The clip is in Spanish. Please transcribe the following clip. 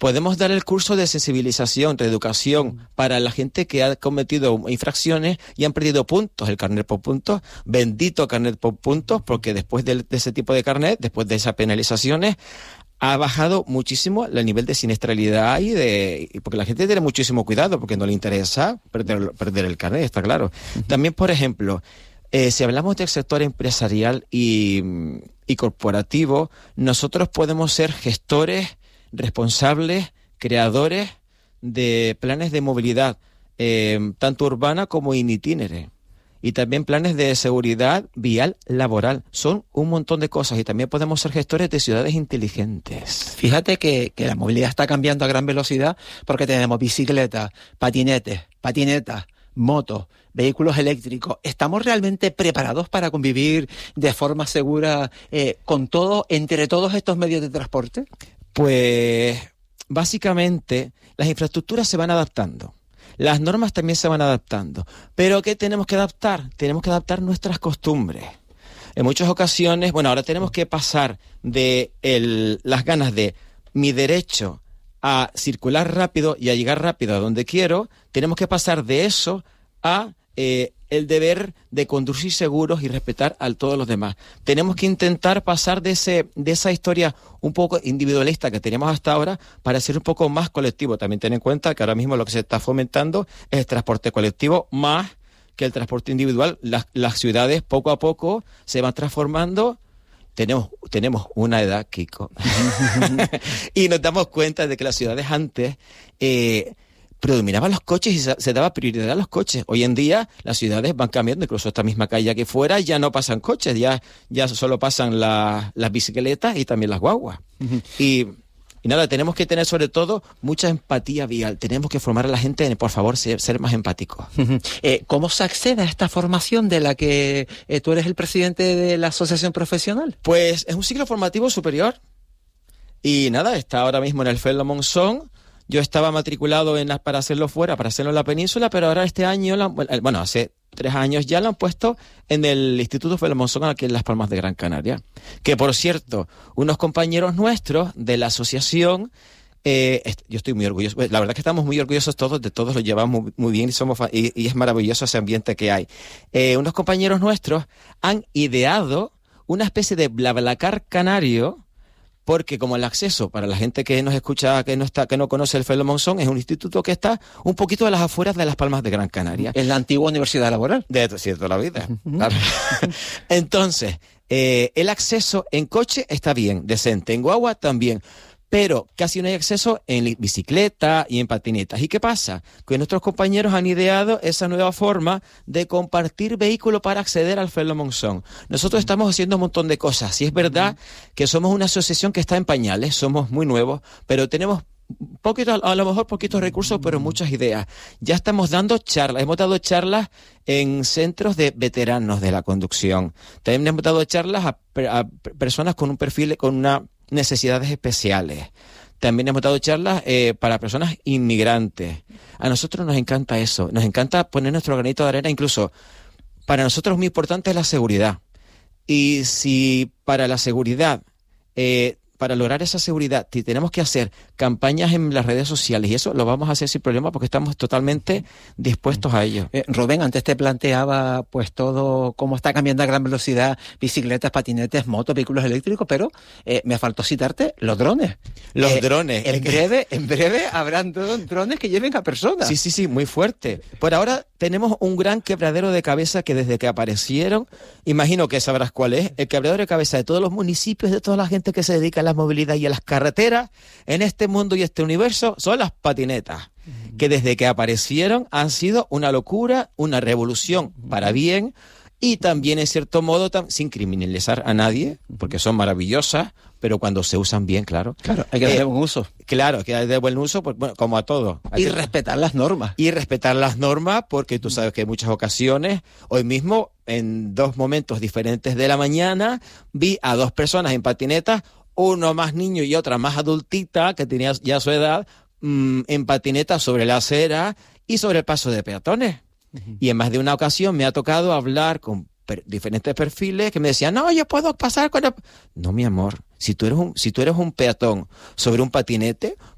Podemos dar el curso de sensibilización, de educación para la gente que ha cometido infracciones y han perdido puntos, el carnet por puntos, bendito carnet por puntos, porque después de ese tipo de carnet, después de esas penalizaciones, ha bajado muchísimo el nivel de siniestralidad y porque la gente tiene muchísimo cuidado porque no le interesa perder el carnet, está claro. También, por ejemplo, si hablamos del sector empresarial y corporativo, nosotros podemos ser gestores responsables, creadores de planes de movilidad, tanto urbana como in itinere. Y también planes de seguridad vial laboral. Son un montón de cosas y también podemos ser gestores de ciudades inteligentes. Fíjate que la movilidad está cambiando a gran velocidad porque tenemos bicicletas, patinetas, motos, vehículos eléctricos. ¿Estamos realmente preparados para convivir de forma segura entre todos estos medios de transporte? Pues básicamente las infraestructuras se van adaptando. Las normas también se van adaptando. ¿Pero qué tenemos que adaptar? Tenemos que adaptar nuestras costumbres. En muchas ocasiones, ahora tenemos que pasar de las ganas de mi derecho a circular rápido y a llegar rápido a donde quiero, tenemos que pasar de eso a el deber de conducir seguros y respetar a todos los demás. Tenemos que intentar pasar de esa historia un poco individualista que teníamos hasta ahora para ser un poco más colectivo. También ten en cuenta que ahora mismo lo que se está fomentando es el transporte colectivo más que el transporte individual. Las ciudades poco a poco se van transformando. Tenemos una edad, Kiko, y nos damos cuenta de que las ciudades antes predominaban los coches y se daba prioridad a los coches. Hoy en día las ciudades van cambiando, incluso esta misma calle aquí fuera ya no pasan coches, ya solo pasan las bicicletas y también las guaguas. Y nada, tenemos que tener sobre todo mucha empatía vial. Tenemos que formar a la gente en, por favor, ser más empáticos. ¿Cómo se accede a esta formación de la que tú eres el presidente de la asociación profesional? Pues es un ciclo formativo superior. Y nada, está ahora mismo en el FEL Monzón. Yo estaba matriculado para hacerlo fuera, para hacerlo en la península, pero ahora este año, hace 3 años ya lo han puesto en el Instituto FEL Monzón aquí en Las Palmas de Gran Canaria. Que, por cierto, unos compañeros nuestros de la asociación, yo estoy muy orgulloso, la verdad que estamos muy orgullosos todos, de todos lo llevamos muy bien y es maravilloso ese ambiente que hay. Unos compañeros nuestros han ideado una especie de BlaBlaCar canario, porque como el acceso para la gente que nos escucha, que no conoce el FEL Monzón, es un instituto que está un poquito a las afueras de Las Palmas de Gran Canaria. ¿En la antigua Universidad Laboral? De toda la vida. Claro. Entonces, el acceso en coche está bien, decente, en guagua también, pero casi no hay acceso en bicicleta y en patinetas. ¿Y qué pasa? Que nuestros compañeros han ideado esa nueva forma de compartir vehículos para acceder al FEL Monzón. Nosotros estamos haciendo un montón de cosas. Sí es verdad que somos una asociación que está en pañales, somos muy nuevos, pero tenemos a lo mejor poquitos recursos, pero muchas ideas. Ya estamos dando charlas, hemos dado charlas en centros de veteranos de la conducción. También hemos dado charlas a personas con un perfil, con una necesidades especiales. También hemos dado charlas para personas inmigrantes. A nosotros nos encanta eso, nos encanta poner nuestro granito de arena. Incluso para nosotros muy importante es la seguridad. Y si para la seguridad, para lograr esa seguridad, tenemos que hacer campañas en las redes sociales, y eso lo vamos a hacer sin problema porque estamos totalmente dispuestos a ello. Rubén, antes te planteaba pues todo cómo está cambiando a gran velocidad, bicicletas, patinetes, motos, vehículos eléctricos, pero me faltó citarte los drones. Los drones. En breve habrán drones que lleven a personas. Sí, muy fuerte. Por ahora tenemos un gran quebradero de cabeza que desde que aparecieron, imagino que sabrás cuál es, el quebradero de cabeza de todos los municipios, de toda la gente que se dedica a la movilidad y a las carreteras en este mundo y este universo, son las patinetas, que desde que aparecieron han sido una locura, una revolución para bien, y también en cierto modo sin criminalizar a nadie, porque son maravillosas, pero cuando se usan bien, claro. Claro, hay que darle buen uso. Claro, hay que darle buen uso, pues, bueno, como a todo. Y respetar las normas. Y respetar las normas, porque tú sabes que en muchas ocasiones, hoy mismo, en 2 momentos diferentes de la mañana, vi a 2 personas en patinetas, uno más niño y otra más adultita, que tenía ya su edad, en patineta sobre la acera y sobre el paso de peatones. Y en más de una ocasión me ha tocado hablar con diferentes perfiles que me decían, no, yo puedo pasar con el... No, mi amor, si tú eres un peatón sobre un patinete,